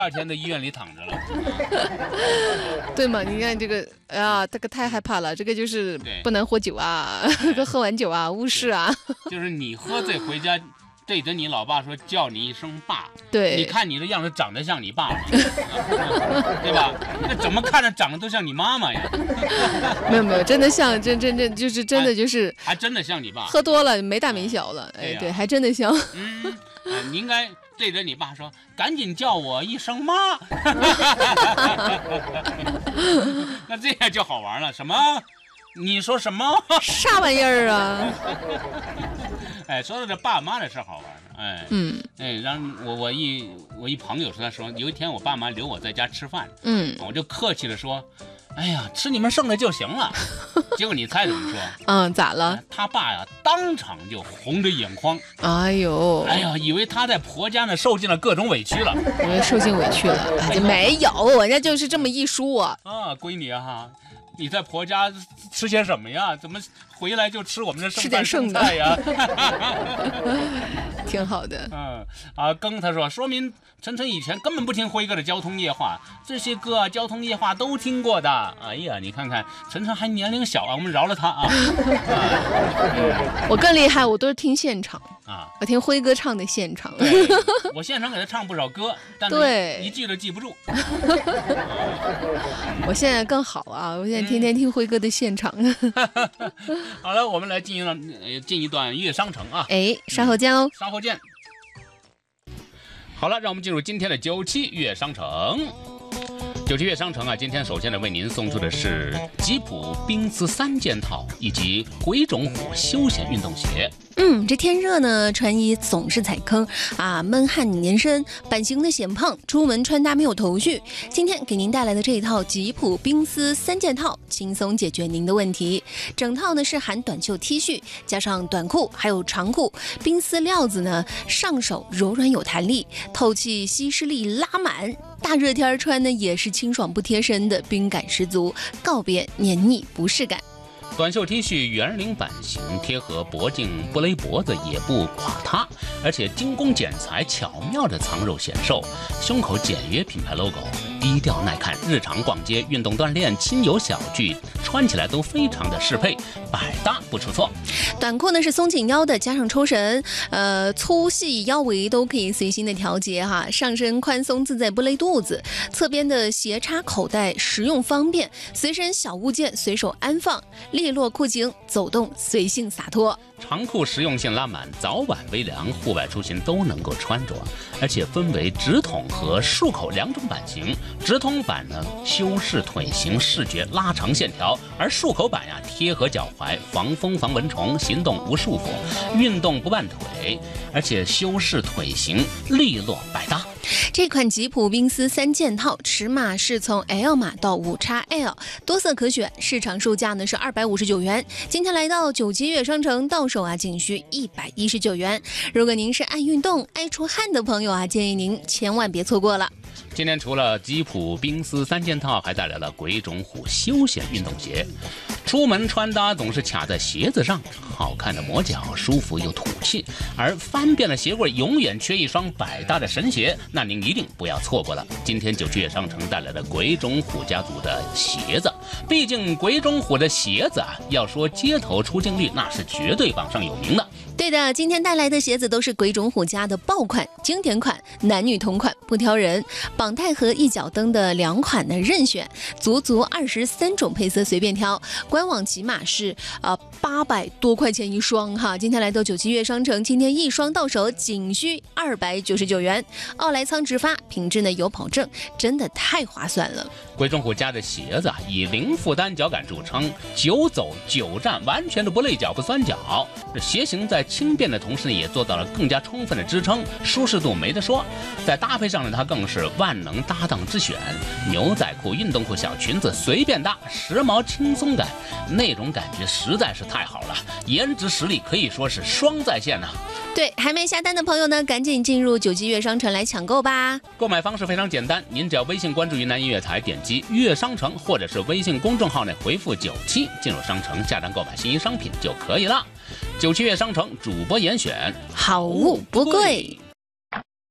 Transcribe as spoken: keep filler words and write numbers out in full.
二天在医院里躺着了， 对嘛？你看这个，哎呀，这个太害怕了。这个就是不能喝酒啊，喝完酒啊，误事啊。 就是你喝醉回家，对着你老爸说叫你一声爸， 对， 你看你这样子长得像你爸吗？对吧？那怎么看着长得都像你妈妈呀？ 没有没有，真的像，真真真就是真的就是， 还真的像你爸。 喝多了没大没小了，哎，对，还真的像。 嗯，呃、你应该对着你爸说，赶紧叫我一声妈。那这样就好玩了。什么？你说什么？ 啥玩意儿啊？ 哎，说到这爸妈的事好玩，哎，嗯，哎，让我我一我一朋友说，他说有一天我爸妈留我在家吃饭，嗯，我就客气的说，哎呀，吃你们剩的就行了。结果你猜怎么说？ 嗯，咋了？ 他爸呀，当场就红着眼眶。 哎呦， 哎呀，以为他在婆家呢受尽了各种委屈了。 因为受尽委屈了，哎，没有，人家就是这么一说啊。 啊，闺女啊哈。你在婆家吃些什么呀？怎么回来就吃我们的剩饭剩菜呀？ 挺好的。 嗯啊，庚他说，说明晨晨以前根本不听辉哥的交通夜话，这些歌啊，交通夜话都听过的。哎呀，你看看晨晨还年龄小啊，我们饶了他啊。啊我更厉害，我都是听现场啊，我听辉哥唱的现场。 我现场给他唱不少歌，但是一句都记不住。 我现在更好啊，我现在天天听辉哥的现场。 好了，我们来进一段进一段乐商城啊。 哎，稍后见喽、嗯， 稍后见。好了，让我们进入今天的九七乐商城。九七乐商城啊，今天首先呢为您送出的是吉普冰丝三件套以及鬼冢虎休闲运动鞋。 嗯，这天热呢，穿衣总是踩坑啊，闷汗黏身，版型的显胖，出门穿搭没有头绪。今天给您带来的这一套吉普冰丝三件套，轻松解决您的问题。整套呢是含短袖 T 恤，加上短裤，还有长裤。冰丝料子呢，上手柔软有弹力，透气吸湿力拉满。大热天穿呢也是清爽不贴身的，冰感十足，告别黏腻不适感。 短袖 T 恤圆领版型，贴合脖颈，不勒脖子也不垮塌，而且精工剪裁，巧妙的藏肉显瘦。胸口简约品牌 logo， 低调耐看，日常逛街、运动锻炼、亲友小聚，穿起来都非常的适配，百搭不出错。 短裤呢是松紧腰的，加上抽绳，呃，粗细腰围都可以随心的调节哈。上身宽松自在，不勒肚子。侧边的斜插口袋实用方便，随身小物件随手安放。利落裤型，走动随性洒脱。 长裤实用性拉满，早晚微凉，户外出行都能够穿着，而且分为直筒和束口两种版型。直筒版呢，修饰腿型，视觉拉长线条；而束口版呀，贴合脚踝，防风防蚊虫，行动无束缚，运动不绊腿，而且修饰腿型，利落百搭。 这款吉普冰丝三件套尺码是从 L 码到 五 X L， 多色可选，市场售价呢是二百五十九元。今天来到九七乐商城，到手啊仅需一百一十九元。如果您是爱运动、爱出汗的朋友啊，建议您千万别错过了。 今天除了吉普冰丝三件套，还带来了鬼冢虎休闲运动鞋。出门穿搭总是卡在鞋子上，好看的磨脚，舒服又土气，而翻遍了鞋柜永远缺一双百搭的神鞋，那您一定不要错过了。今天九七乐商城带来的鬼冢虎家族的鞋子，毕竟鬼冢虎的鞋子啊，要说街头出镜率，那是绝对榜上有名的。 对的，今天带来的鞋子都是鬼冢虎家的爆款、经典款，男女同款不挑人。绑带和一脚蹬的两款的任选，足足二十三种配色随便挑。官网起码是呃八百多块钱一双哈。今天来到九七乐商城，今天一双到手仅需二百九十九元，奥莱仓直发，品质呢有保证，真的太划算了。 鬼冢虎家的鞋子以零负担脚感著称，久走久站，完全都不累脚不酸脚。这鞋型在轻便的同时呢，也做到了更加充分的支撑，舒适度没得说。在搭配上呢，它更是万能搭档之选。牛仔裤、运动裤、小裙子随便搭，时髦轻松感，那种感觉实在是太好了，颜值实力可以说是双在线呐、啊。 对，还没下单的朋友呢，赶紧进入九七乐商城来抢购吧。 购买方式非常简单，您只要微信关注云南音乐台，点击乐商城，或者是微信公众号内回复九七进入商城下单购买心仪商品就可以了。九七乐商城主播严选， 好物不贵。